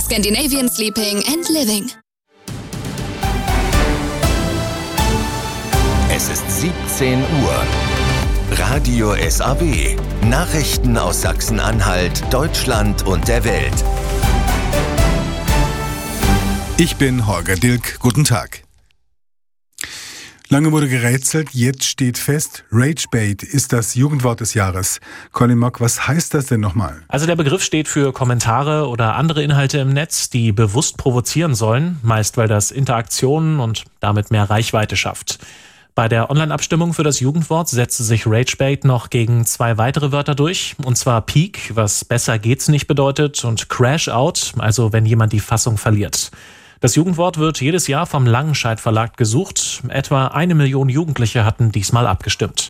Scandinavian Sleeping and Living. Es ist 17 Uhr. Radio SAW. Nachrichten aus Sachsen-Anhalt, Deutschland und der Welt. Ich bin Holger Dilk. Guten Tag. Lange wurde gerätselt, jetzt steht fest, Ragebait ist das Jugendwort des Jahres. Colin Mock, was heißt das denn nochmal? Also der Begriff steht für Kommentare oder andere Inhalte im Netz, die bewusst provozieren sollen, meist weil das Interaktionen und damit mehr Reichweite schafft. Bei der Online-Abstimmung für das Jugendwort setzte sich Ragebait noch gegen 2 weitere Wörter durch, und zwar Peak, was besser geht's nicht bedeutet, und Crash Out, also wenn jemand die Fassung verliert. Das Jugendwort wird jedes Jahr vom Langenscheidt Verlag gesucht. Etwa 1 Million Jugendliche hatten diesmal abgestimmt.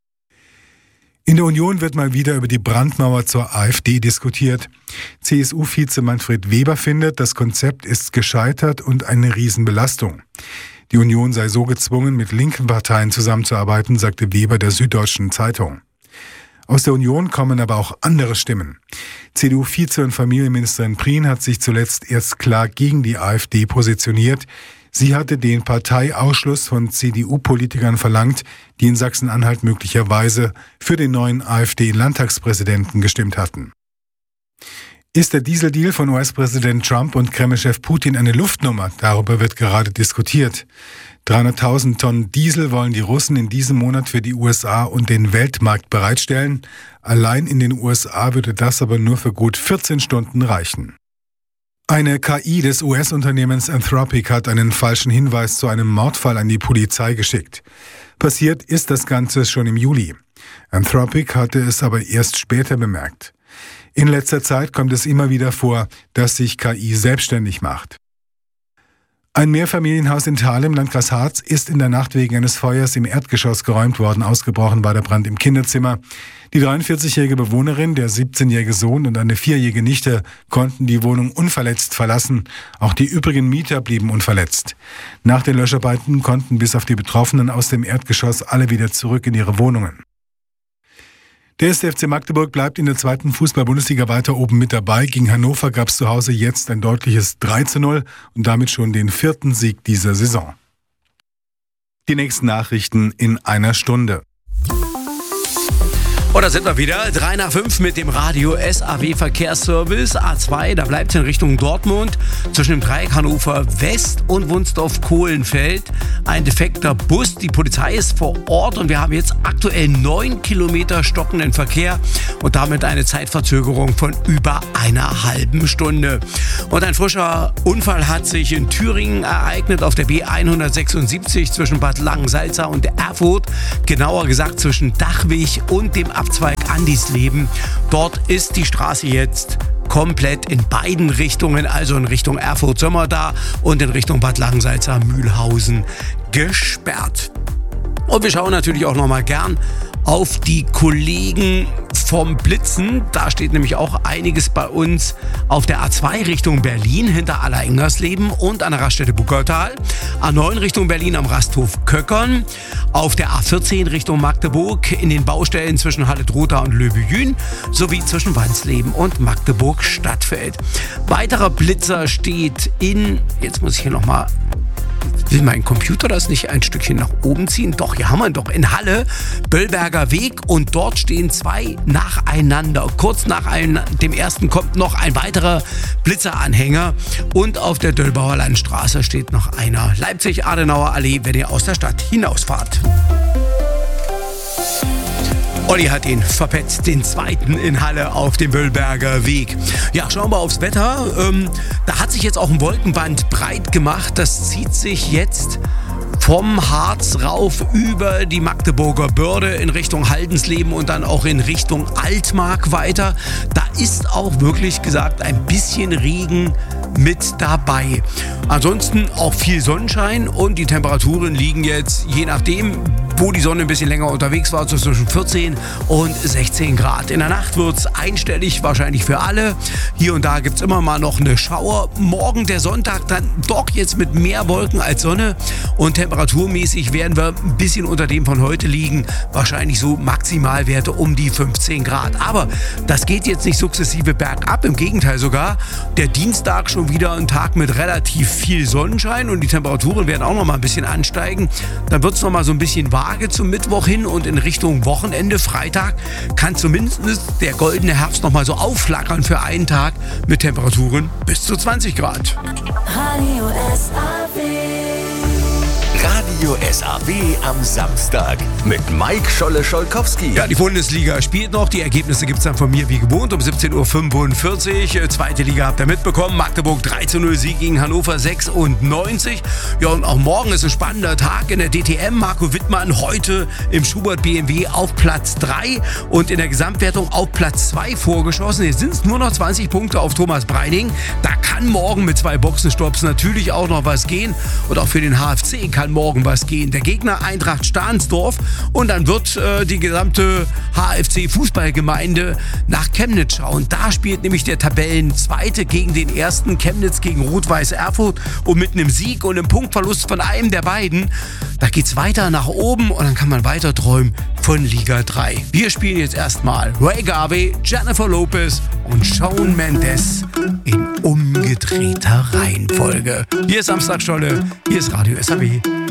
In der Union wird mal wieder über die Brandmauer zur AfD diskutiert. CSU-Vize Manfred Weber findet, das Konzept ist gescheitert und eine Riesenbelastung. Die Union sei so gezwungen, mit linken Parteien zusammenzuarbeiten, sagte Weber der Süddeutschen Zeitung. Aus der Union kommen aber auch andere Stimmen. CDU-Vize- und Familienministerin Prien hat sich zuletzt erst klar gegen die AfD positioniert. Sie hatte den Parteiausschluss von CDU-Politikern verlangt, die in Sachsen-Anhalt möglicherweise für den neuen AfD-Landtagspräsidenten gestimmt hatten. Ist der Dieseldeal von US-Präsident Trump und Kreml-Chef Putin eine Luftnummer? Darüber wird gerade diskutiert. 300.000 Tonnen Diesel wollen die Russen in diesem Monat für die USA und den Weltmarkt bereitstellen. Allein in den USA würde das aber nur für gut 14 Stunden reichen. Eine KI des US-Unternehmens Anthropic hat einen falschen Hinweis zu einem Mordfall an die Polizei geschickt. Passiert ist das Ganze schon im Juli. Anthropic hatte es aber erst später bemerkt. In letzter Zeit kommt es immer wieder vor, dass sich KI selbstständig macht. Ein Mehrfamilienhaus in Thal im Landkreis Harz ist in der Nacht wegen eines Feuers im Erdgeschoss geräumt worden. Ausgebrochen war der Brand im Kinderzimmer. Die 43-jährige Bewohnerin, der 17-jährige Sohn und eine 4-jährige Nichte konnten die Wohnung unverletzt verlassen. Auch die übrigen Mieter blieben unverletzt. Nach den Löscharbeiten konnten bis auf die Betroffenen aus dem Erdgeschoss alle wieder zurück in ihre Wohnungen. Der 1. FC Magdeburg bleibt in der 2. Fußball-Bundesliga weiter oben mit dabei. Gegen Hannover gab es zu Hause jetzt ein deutliches 3:0 und damit schon den 4. Sieg dieser Saison. Die nächsten Nachrichten in einer Stunde. Und da sind wir wieder, 3 nach 5 mit dem Radio SAW Verkehrsservice. A2, da bleibt es in Richtung Dortmund zwischen dem Dreieck Hannover West und Wunsdorf-Kohlenfeld. Ein defekter Bus, die Polizei ist vor Ort und wir haben jetzt aktuell 9 Kilometer stockenden Verkehr und damit eine Zeitverzögerung von über einer halben Stunde. Und ein frischer Unfall hat sich in Thüringen ereignet auf der B176 zwischen Bad Langensalza und Erfurt. Genauer gesagt zwischen Dachwig und dem Abzweig Andisleben. Dort ist die Straße jetzt komplett in beiden Richtungen, also in Richtung Erfurt-Sömmerda und in Richtung Bad Langensalza-Mühlhausen gesperrt. Und wir schauen natürlich auch nochmal gern auf die Kollegen vom Blitzen. Da steht nämlich auch einiges bei uns auf der A2 Richtung Berlin hinter Allerengersleben und an der Raststätte Buggertal. A9 Richtung Berlin am Rasthof Köckern. Auf der A14 Richtung Magdeburg in den Baustellen zwischen Halle-Trotha und Löbejün sowie zwischen Wansleben und Magdeburg-Stadtfeld. Weiterer Blitzer steht jetzt muss ich hier nochmal, will mein Computer das nicht ein Stückchen nach oben ziehen? Doch, hier haben wir ihn doch. In Halle, Böllberger Weg und dort stehen 2 nacheinander. Kurz nach dem ersten kommt noch ein weiterer Blitzeranhänger und auf der Döllbauer Landstraße steht noch einer. Leipzig-Adenauer Allee, wenn ihr aus der Stadt hinausfahrt. Olli hat ihn verpetzt, den 2. in Halle auf dem Böllberger Weg. Ja, schauen wir aufs Wetter. Da hat sich jetzt auch ein Wolkenband breit gemacht. Das zieht sich jetzt vom Harz rauf über die Magdeburger Börde in Richtung Haldensleben und dann auch in Richtung Altmark weiter. Da ist auch wirklich gesagt ein bisschen Regen mit dabei. Ansonsten auch viel Sonnenschein und die Temperaturen liegen jetzt, je nachdem, wo die Sonne ein bisschen länger unterwegs war, so zwischen 14 und 16 Grad. In der Nacht wird es einstellig, wahrscheinlich für alle. Hier und da gibt es immer mal noch eine Schauer. Morgen der Sonntag dann doch jetzt mit mehr Wolken als Sonne. Und temperaturmäßig werden wir ein bisschen unter dem von heute liegen. Wahrscheinlich so Maximalwerte um die 15 Grad. Aber das geht jetzt nicht sukzessive bergab. Im Gegenteil sogar. Der Dienstag schon wieder ein Tag mit relativ viel Sonnenschein. Und die Temperaturen werden auch noch mal ein bisschen ansteigen. Dann wird es noch mal so ein bisschen vage zum Mittwoch hin und in Richtung Wochenende, Freitag, kann zumindest der goldene Herbst noch mal so aufflackern für einen Tag mit Temperaturen bis zu 20 Grad. Radio SAW am Samstag mit Mike Scholle-Scholkowski. Ja, die Bundesliga spielt noch. Die Ergebnisse gibt es dann von mir wie gewohnt um 17.45 Uhr. Zweite Liga habt ihr mitbekommen. Magdeburg 3:0 Sieg gegen Hannover 96. Ja, und auch morgen ist ein spannender Tag in der DTM. Marco Wittmann heute im Schubert BMW auf Platz 3 und in der Gesamtwertung auf Platz 2 vorgeschossen. Jetzt sind es nur noch 20 Punkte auf Thomas Breining. Da kann morgen mit 2 Boxenstopps natürlich auch noch was gehen. Und auch für den HFC kann morgen was gehen. Der Gegner Eintracht Stahnsdorf und dann wird die gesamte HFC-Fußballgemeinde nach Chemnitz schauen. Da spielt nämlich der Tabellenzweite gegen den ersten, Chemnitz gegen Rot-Weiß Erfurt und mit einem Sieg und einem Punktverlust von einem der beiden, da geht's weiter nach oben und dann kann man weiter träumen von Liga 3. Wir spielen jetzt erstmal Ray Garvey, Jennifer Lopez und Shawn Mendes in umgedrehter Reihenfolge. Hier ist Samstag Scholle, hier ist Radio SAW.